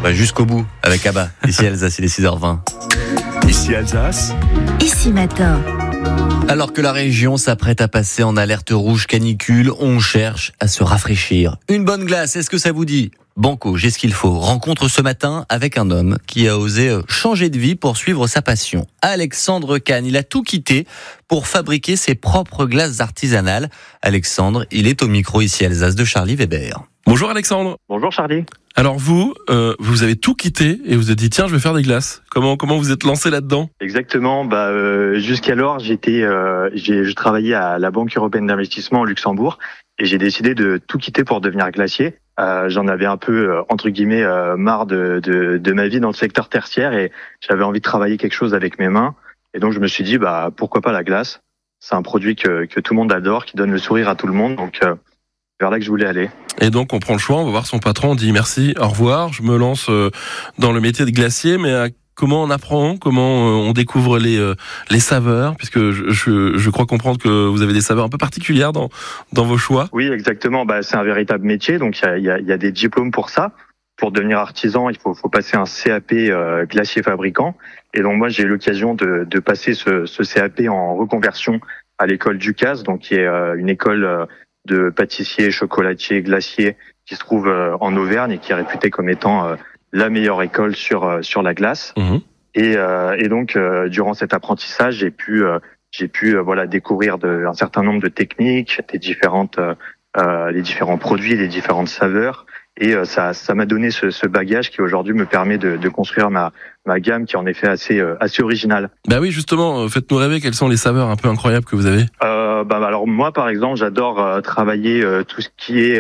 jusqu'au bout avec Abba. Ici Alsace, il est 6h20. Ici Alsace. Ici matin. Alors que la région s'apprête à passer en alerte rouge canicule, on cherche à se rafraîchir. Une bonne glace, est-ce que ça vous dit ? Banco, j'ai ce qu'il faut. Rencontre ce matin avec un homme qui a osé changer de vie pour suivre sa passion. Alexandre Kahn, il a tout quitté pour fabriquer ses propres glaces artisanales. Alexandre, il est au micro ici Alsace de Charlie Weber. Bonjour Alexandre. Bonjour Charlie. Alors vous avez tout quitté et vous avez dit tiens je vais faire des glaces. Comment vous êtes lancé là-dedans ? Exactement. Jusqu'alors je travaillais à la Banque européenne d'investissement au Luxembourg et j'ai décidé de tout quitter pour devenir glacier. J'en avais un peu entre guillemets marre de ma vie dans le secteur tertiaire et j'avais envie de travailler quelque chose avec mes mains. Et donc je me suis dit pourquoi pas la glace. C'est un produit que tout le monde adore, qui donne le sourire à tout le monde. Donc vers là que je voulais aller. Et donc on prend le choix, on va voir son patron, on dit merci, au revoir, je me lance dans le métier de glacier, mais comment on apprend, comment on découvre les saveurs, puisque je crois comprendre que vous avez des saveurs un peu particulières dans vos choix. Oui, exactement. C'est un véritable métier, donc il y a des diplômes pour ça. Pour devenir artisan, il faut passer un CAP glacier fabricant. Et donc moi j'ai eu l'occasion de passer ce CAP en reconversion à l'école Ducasse, donc qui est une école de pâtissier, chocolatier, glacier qui se trouve en Auvergne et qui est réputée comme étant la meilleure école sur la glace. Mmh. Et donc durant cet apprentissage, j'ai pu découvrir un certain nombre de techniques, les différents produits, les différentes saveurs. Et ça m'a donné ce bagage qui aujourd'hui me permet de construire ma gamme qui est en effet assez originale. Bah oui, justement, faites-nous rêver, quelles sont les saveurs un peu incroyables que vous avez ? Alors moi par exemple, j'adore travailler tout ce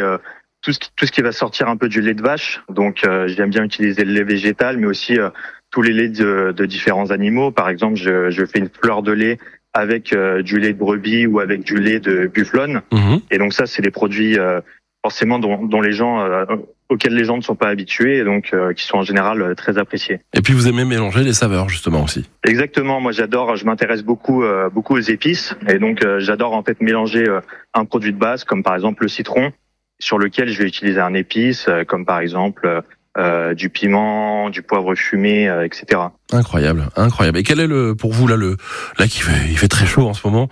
qui va sortir un peu du lait de vache. Donc j'aime bien utiliser le lait végétal, mais aussi tous les laits de différents animaux. Par exemple, je fais une fleur de lait avec du lait de brebis ou avec du lait de bufflonne. Mmh. Et donc ça, c'est des produits forcément dont les gens auxquels les gens ne sont pas habitués et donc qui sont en général très appréciés. Et puis vous aimez mélanger les saveurs justement aussi. Exactement, moi je m'intéresse beaucoup aux épices et donc j'adore en fait mélanger un produit de base comme par exemple le citron sur lequel je vais utiliser un épice comme par exemple du piment, du poivre fumé, etc. Incroyable. Et quel est pour vous là il fait très chaud en ce moment,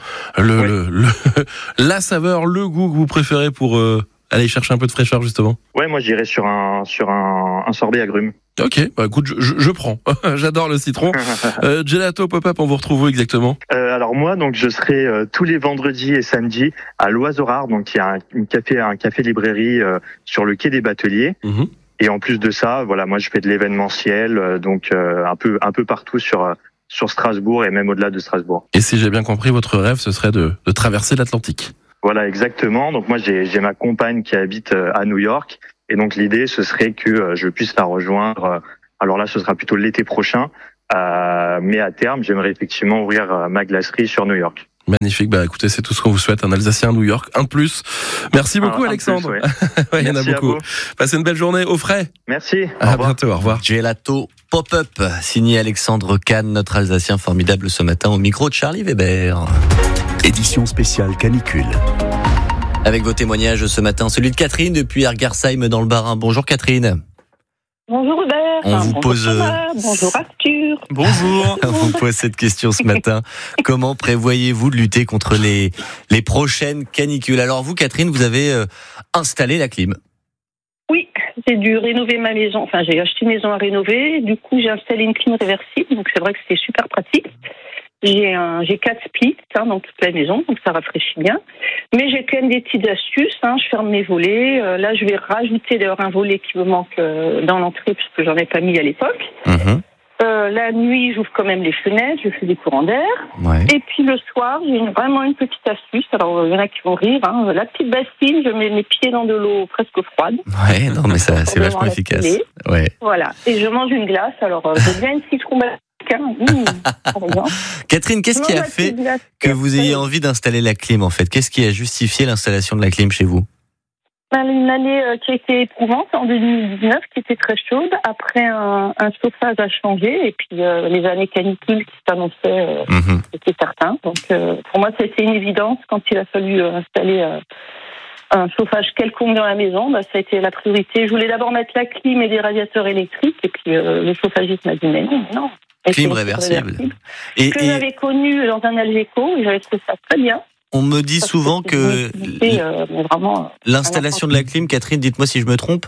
la saveur, le goût que vous préférez pour aller chercher un peu de fraîcheur justement? Ouais, moi j'irais sur un sorbet agrumes. Ok, écoute, je prends. J'adore le citron. Gelato Pop-Up, on vous retrouve où exactement? Alors moi, donc je serai tous les vendredis et samedis à l'Oiseau Rare, donc il y a un café librairie sur le quai des Bateliers. Mmh. Et en plus de ça, voilà, moi je fais de l'événementiel, donc un peu partout sur Strasbourg et même au-delà de Strasbourg. Et si j'ai bien compris, votre rêve, ce serait de traverser l'Atlantique. Voilà, exactement. Donc moi, j'ai ma compagne qui habite à New York. Et donc l'idée, ce serait que je puisse la rejoindre. Alors là, ce sera plutôt l'été prochain. Mais à terme, j'aimerais effectivement ouvrir ma glacerie sur New York. Magnifique. Écoutez, c'est tout ce qu'on vous souhaite. Un Alsacien à New York, un de plus. Merci beaucoup, Alexandre. Plus, ouais. Il y en a beaucoup. Passez une belle journée au frais. Merci. À bientôt. Au revoir. Gelato Pop-Up, signé Alexandre Kahn, notre Alsacien formidable ce matin au micro de Charlie Weber. Édition spéciale canicule. Avec vos témoignages ce matin, celui de Catherine depuis Argersheim dans le Bas-Rhin. Bonjour Catherine. Bonjour Hubert. Bonjour Arthur. Bonjour. On vous pose cette question ce matin. Comment prévoyez-vous de lutter contre les prochaines canicules? Alors vous, Catherine, vous avez installé la clim. Oui, j'ai dû rénover ma maison. Enfin, j'ai acheté une maison à rénover. Du coup, j'ai installé une clim réversible. Donc c'est vrai que c'était super pratique. J'ai 4 splits dans toute la maison, donc ça rafraîchit bien. Mais j'ai quand même des petites astuces. Je ferme mes volets. Là, je vais rajouter d'ailleurs un volet qui me manque dans l'entrée parce que j'en ai pas mis à l'époque. Mmh. La nuit, j'ouvre quand même les fenêtres, je fais des courants d'air. Ouais. Et puis le soir, j'ai vraiment une petite astuce. Alors, il y en a qui vont rire. La petite bassine, je mets mes pieds dans de l'eau presque froide. Ouais, non, mais ça, c'est vachement efficace. Ouais. Voilà. Et je mange une glace. Alors, j'ai bien une citron. Catherine, qu'est-ce qui a fait que vous ayez envie d'installer la clim en fait? Qu'est-ce qui a justifié l'installation de la clim chez vous? Une année qui a été éprouvante en 2019, qui était très chaude. Après, un chauffage a changé et puis les années canicules qui s'annonçaient, c'était certain. Donc pour moi, ça a été une évidence quand il a fallu installer un chauffage quelconque dans la maison, ça a été la priorité. Je voulais d'abord mettre la clim et des radiateurs électriques, et puis le chauffagiste m'a dit mais non. Clim réversible. Et j'avais connu dans un Algeco, et j'avais trouvé ça très bien. On me dit souvent que l'installation de la clim, Catherine, dites-moi si je me trompe,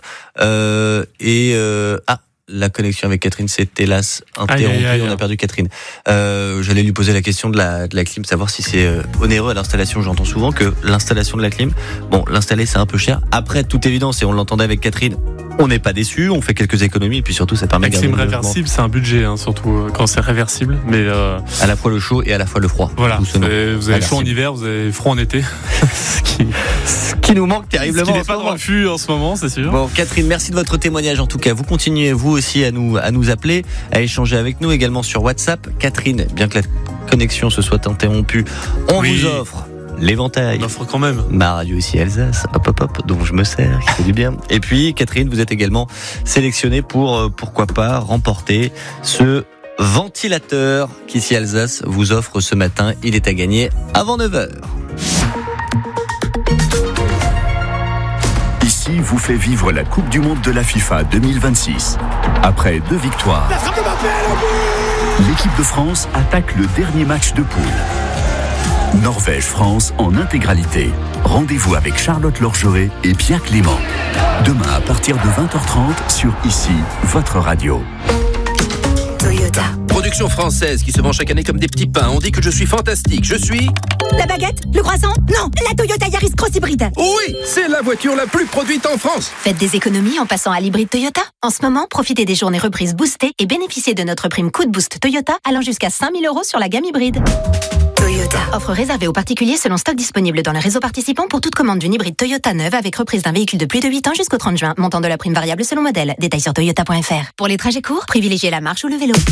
la connexion avec Catherine s'est hélas interrompue. On a perdu Catherine. J'allais lui poser la question de la clim, savoir si c'est onéreux à l'installation. J'entends souvent que l'installation de la clim, l'installer c'est un peu cher. Après, toute évidence, et on l'entendait avec Catherine, on n'est pas déçu, on fait quelques économies, et puis surtout ça permet de garder le logement. La clim réversible, c'est un budget, surtout quand c'est réversible. Mais à la fois le chaud et à la fois le froid. Voilà, vous avez chaud en hiver, vous avez froid en été. Ce qui nous manque terriblement. Ce qui n'est pas dans le flux en ce moment, c'est sûr. Bon, Catherine, merci de votre témoignage en tout cas. Vous continuez vous aussi à nous appeler, à échanger avec nous également sur WhatsApp. Catherine, bien que la connexion se soit interrompue, on vous offre l'éventail. On offre quand même. Ma radio ici Alsace, hop, dont je me sers, qui fait du bien. Et puis, Catherine, vous êtes également sélectionnée pour, pourquoi pas, remporter ce ventilateur qu'ici Alsace vous offre ce matin. Il est à gagner avant 9h. Ici vous fait vivre la Coupe du Monde de la FIFA 2026. Après 2 victoires, l'équipe de France attaque le dernier match de poule. Norvège-France en intégralité. Rendez-vous avec Charlotte Lorgeret et Pierre Clément. Demain à partir de 20h30 sur Ici, votre radio. Toyota. Production française qui se vend chaque année comme des petits pains. On dit que je suis fantastique. Je suis... La baguette? Le croissant? Non, la Toyota Yaris Cross Hybride. Oui, c'est la voiture la plus produite en France. Faites des économies en passant à l'hybride Toyota. En ce moment, profitez des journées reprises boostées et bénéficiez de notre prime Coup de Boost Toyota allant jusqu'à 5 000 € sur la gamme hybride. Toyota. Offre réservée aux particuliers selon stock disponible dans le réseau participant pour toute commande d'une hybride Toyota neuve avec reprise d'un véhicule de plus de 8 ans jusqu'au 30 juin. Montant de la prime variable selon modèle. Détails sur toyota.fr. Pour les trajets courts, privilégiez la marche ou le vélo.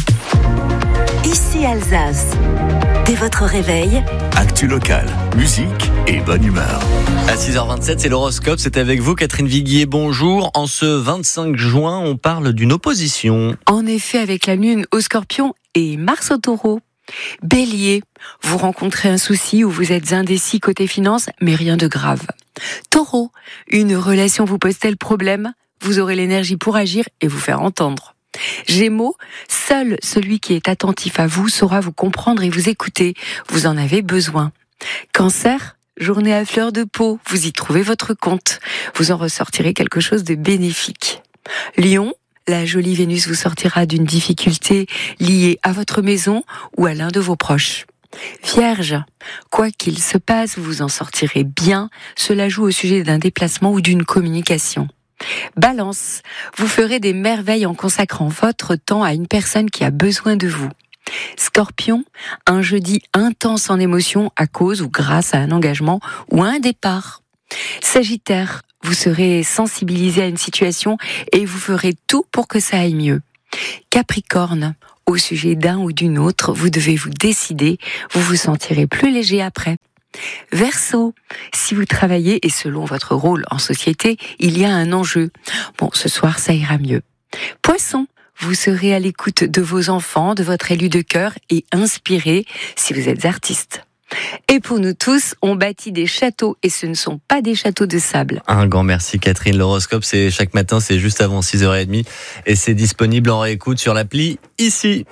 Ici Alsace. Dès votre réveil, actu locale, musique et bonne humeur. À 6h27, c'est l'horoscope, c'est avec vous Catherine Viguier, bonjour. En ce 25 juin, on parle d'une opposition. En effet, avec la Lune au Scorpion et Mars au Taureau. Bélier, vous rencontrez un souci ou vous êtes indécis côté finance, mais rien de grave. Taureau, une relation vous pose-t-elle problème? Vous aurez l'énergie pour agir et vous faire entendre. Gémeaux, seul celui qui est attentif à vous saura vous comprendre et vous écouter. Vous en avez besoin. Cancer, journée à fleur de peau, vous y trouvez votre compte. Vous en ressortirez quelque chose de bénéfique. Lion, la jolie Vénus vous sortira d'une difficulté liée à votre maison ou à l'un de vos proches. Vierge, quoi qu'il se passe, vous en sortirez bien. Cela joue au sujet d'un déplacement ou d'une communication. Balance, vous ferez des merveilles en consacrant votre temps à une personne qui a besoin de vous. Scorpion, un jeudi intense en émotion à cause ou grâce à un engagement ou à un départ. Sagittaire, vous serez sensibilisé à une situation et vous ferez tout pour que ça aille mieux. Capricorne, au sujet d'un ou d'une autre, vous devez vous décider, vous vous sentirez plus léger après. Verseau, si vous travaillez et selon votre rôle en société, il y a un enjeu. Bon, ce soir, ça ira mieux. Poisson, vous serez à l'écoute de vos enfants, de votre élu de cœur et inspiré si vous êtes artiste. Et pour nous tous, on bâtit des châteaux et ce ne sont pas des châteaux de sable. Un grand merci Catherine. L'horoscope, c'est chaque matin, c'est juste avant 6h30 et c'est disponible en réécoute sur l'appli Ici.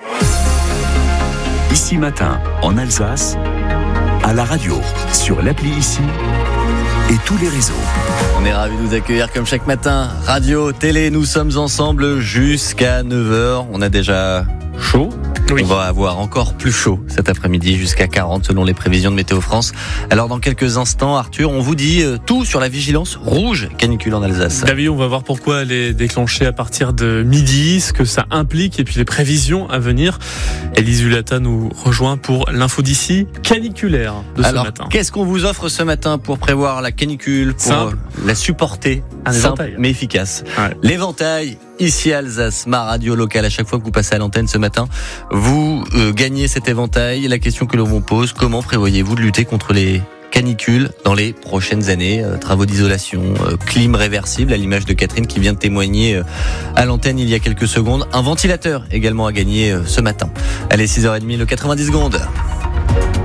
Ici matin, en Alsace, à la radio, sur l'appli Ici et tous les réseaux. On est ravis de vous accueillir comme chaque matin. Radio, télé, nous sommes ensemble jusqu'à 9h. On a déjà chaud. Oui. On va avoir encore plus chaud cet après-midi, jusqu'à 40 selon les prévisions de Météo France. Alors dans quelques instants, Arthur, on vous dit tout sur la vigilance rouge canicule en Alsace. David, on va voir pourquoi elle est déclenchée à partir de midi, ce que ça implique et puis les prévisions à venir. Élise Hulata nous rejoint pour l'info d'ici caniculaire de ce matin. Alors, qu'est-ce qu'on vous offre ce matin pour prévoir la canicule, pour la supporter? Simple mais efficace. Ouais. L'éventail. Ici Alsace, ma radio locale. À chaque fois que vous passez à l'antenne ce matin, vous gagnez cet éventail. La question que l'on vous pose, comment prévoyez-vous de lutter contre les canicules dans les prochaines années? Travaux d'isolation, clim réversible, à l'image de Catherine qui vient de témoigner à l'antenne il y a quelques secondes. Un ventilateur également à gagner ce matin. Allez, 6h30, le 90 secondes.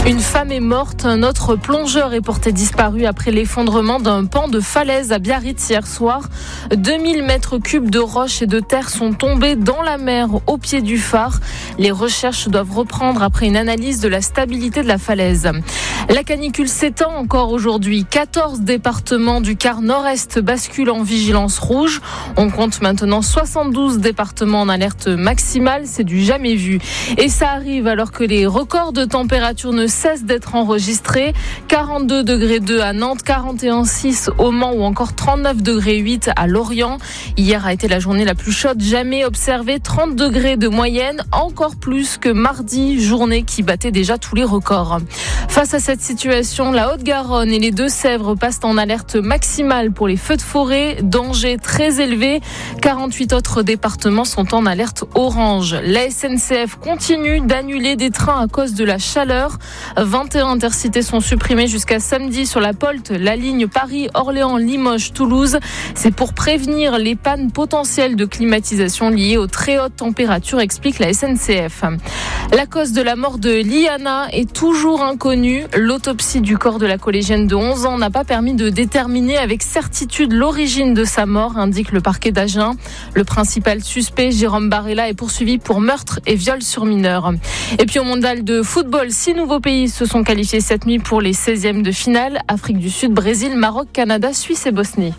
Une femme est morte, un autre plongeur est porté disparu après l'effondrement d'un pan de falaise à Biarritz hier soir. 2000 mètres cubes de roches et de terre sont tombés dans la mer au pied du phare. Les recherches doivent reprendre après une analyse de la stabilité de la falaise. La canicule s'étend encore aujourd'hui. 14 départements du quart nord-est basculent en vigilance rouge. On compte maintenant 72 départements en alerte maximale. C'est du jamais vu. Et ça arrive alors que les records de température ne cessent d'être enregistrés. 42 degrés 2 à Nantes, 41,6 au Mans ou encore 39 degrés 8 à Lorient. Hier a été la journée la plus chaude jamais observée. 30 degrés de moyenne, encore plus que mardi, journée qui battait déjà tous les records. Face à cette situation, la Haute-Garonne et les Deux-Sèvres passent en alerte maximale pour les feux de forêt. Danger très élevé. 48 autres départements sont en alerte orange. La SNCF continue d'annuler des trains à cause de la chaleur. 21 intercités sont supprimés jusqu'à samedi sur la POLT, la ligne Paris, Orléans, Limoges, Toulouse. C'est pour prévenir les pannes potentielles de climatisation liées aux très hautes températures, explique la SNCF. La cause de la mort de Liana est toujours inconnue. L'autopsie du corps de la collégienne de 11 ans n'a pas permis de déterminer avec certitude l'origine de sa mort, indique le parquet d'Agen. Le principal suspect, Jérôme Barella, est poursuivi pour meurtre et viol sur mineur. Et puis au mondial de football, 6 nouveaux pays se sont qualifiés cette nuit pour les 16e de finale. Afrique du Sud, Brésil, Maroc, Canada, Suisse et Bosnie.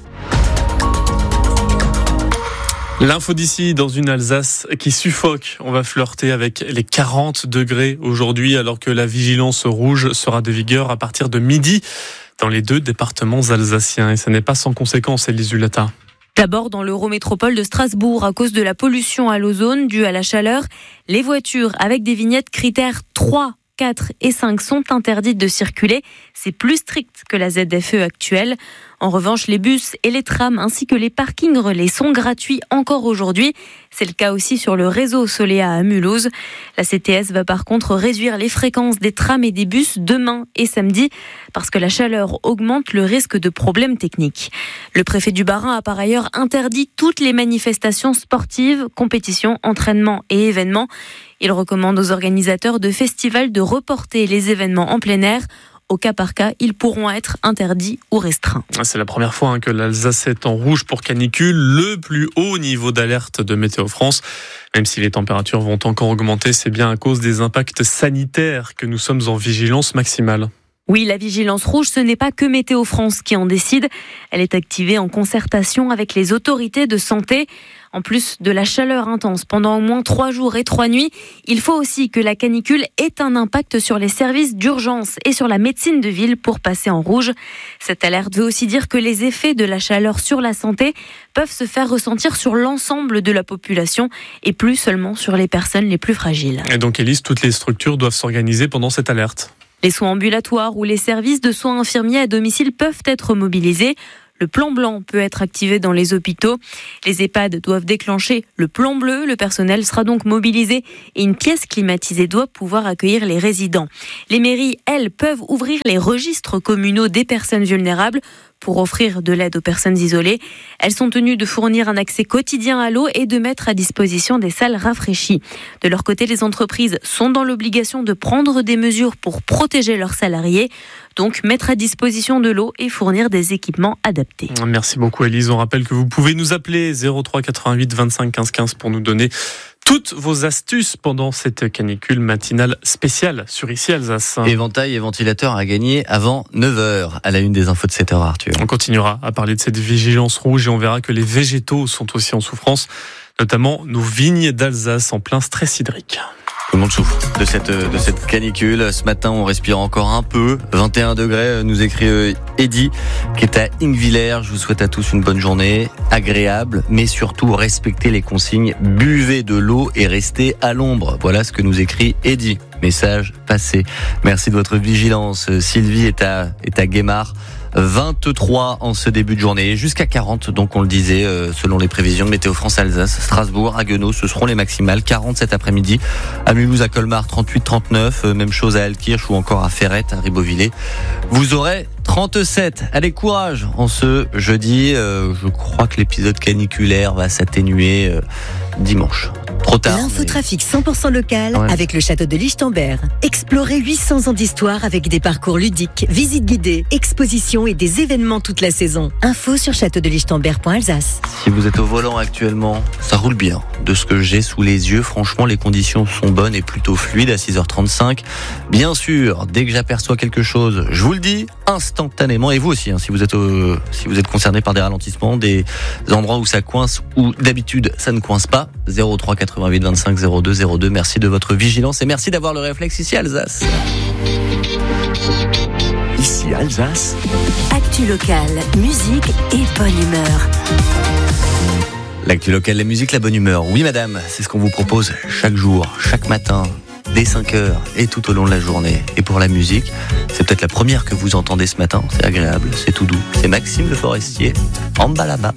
L'info d'ici dans une Alsace qui suffoque. On va flirter avec les 40 degrés aujourd'hui alors que la vigilance rouge sera de vigueur à partir de midi dans les 2 départements alsaciens. Et ce n'est pas sans conséquence, Élise Zulata. D'abord dans l'Eurométropole de Strasbourg, à cause de la pollution à l'ozone due à la chaleur, les voitures avec des vignettes critères 3, 4 et 5 sont interdites de circuler. C'est plus strict que la ZFE actuelle. En revanche, les bus et les trams ainsi que les parkings relais sont gratuits encore aujourd'hui. C'est le cas aussi sur le réseau Soléa à Mulhouse. La CTS va par contre réduire les fréquences des trams et des bus demain et samedi parce que la chaleur augmente le risque de problèmes techniques. Le préfet du Bas-Rhin a par ailleurs interdit toutes les manifestations sportives, compétitions, entraînements et événements. Il recommande aux organisateurs de festivals de reporter les événements en plein air. Au cas par cas, ils pourront être interdits ou restreints. C'est la première fois que l'Alsace est en rouge pour canicule, le plus haut niveau d'alerte de Météo France. Même si les températures vont encore augmenter, c'est bien à cause des impacts sanitaires que nous sommes en vigilance maximale. Oui, la vigilance rouge, ce n'est pas que Météo France qui en décide. Elle est activée en concertation avec les autorités de santé. En plus de la chaleur intense pendant au moins 3 jours et 3 nuits, il faut aussi que la canicule ait un impact sur les services d'urgence et sur la médecine de ville pour passer en rouge. Cette alerte veut aussi dire que les effets de la chaleur sur la santé peuvent se faire ressentir sur l'ensemble de la population et plus seulement sur les personnes les plus fragiles. Et donc, Élise, toutes les structures doivent s'organiser pendant cette alerte. Les soins ambulatoires ou les services de soins infirmiers à domicile peuvent être mobilisés. Le plan blanc peut être activé dans les hôpitaux. Les EHPAD doivent déclencher le plan bleu. Le personnel sera donc mobilisé et une pièce climatisée doit pouvoir accueillir les résidents. Les mairies, elles, peuvent ouvrir les registres communaux des personnes vulnérables pour offrir de l'aide aux personnes isolées. Elles sont tenues de fournir un accès quotidien à l'eau et de mettre à disposition des salles rafraîchies. De leur côté, les entreprises sont dans l'obligation de prendre des mesures pour protéger leurs salariés, donc mettre à disposition de l'eau et fournir des équipements adaptés. Merci beaucoup Élise. On rappelle que vous pouvez nous appeler 03 88 25 15 15 pour nous donner toutes vos astuces pendant cette canicule matinale spéciale sur Ici Alsace. Éventail et ventilateur à gagner avant 9h à la une des infos de 7h, Arthur. On continuera à parler de cette vigilance rouge et on verra que les végétaux sont aussi en souffrance, notamment nos vignes d'Alsace en plein stress hydrique. Tout le monde souffre de cette canicule. Ce matin, on respire encore un peu. 21 degrés, nous écrit Eddy, qui est à Ingvillers. Je vous souhaite à tous une bonne journée, agréable, mais surtout respectez les consignes. Buvez de l'eau et restez à l'ombre. Voilà ce que nous écrit Eddy. Message passé. Merci de votre vigilance. Sylvie est à Guémard. 23 en ce début de journée, jusqu'à 40, donc on le disait, selon les prévisions de Météo France Alsace. Strasbourg, Haguenau, ce seront les maximales. 40 cet après-midi. À Mulhouse, à Colmar, 38, 39. Même chose à Altkirch ou encore à Ferrette, à Ribeauvillé. Vous aurez 37. Allez, courage en ce jeudi. Je crois que l'épisode caniculaire va s'atténuer dimanche. Trop tard. L'infotrafic 100% local avec le château de Lichtenberg. Explorez 800 ans d'histoire avec des parcours ludiques, visites guidées, expositions et des événements toute la saison. Info sur châteaudelichtenberg.alsace. Si vous êtes au volant actuellement, ça roule bien. De ce que j'ai sous les yeux, franchement, les conditions sont bonnes et plutôt fluides à 6h35. Bien sûr, dès que j'aperçois quelque chose, je vous le dis instantanément. Et vous aussi, si vous êtes concerné par des ralentissements, des endroits où ça coince, où d'habitude ça ne coince pas. 03 88 25 02 02. Merci de votre vigilance et merci d'avoir le réflexe ici à Alsace. Ici Alsace. Actu locale, musique et bonne humeur. L'actu locale, la musique, la bonne humeur. Oui madame, c'est ce qu'on vous propose chaque jour, chaque matin, dès 5h et tout au long de la journée. Et pour la musique, c'est peut-être la première que vous entendez ce matin. C'est agréable, c'est tout doux. C'est Maxime Le Forestier, en bas là-bas.